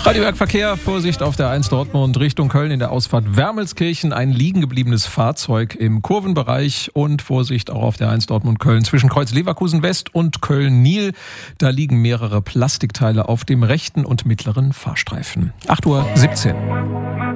Radio Verkehr, Vorsicht auf der 1 Dortmund Richtung Köln in der Ausfahrt Wermelskirchen. Ein liegen gebliebenes Fahrzeug im Kurvenbereich und Vorsicht auch auf der 1 Dortmund Köln zwischen Kreuz Leverkusen West und Köln-Niel. Da liegen mehrere Plastikteile auf dem rechten und mittleren Fahrstreifen. 8:17 Uhr.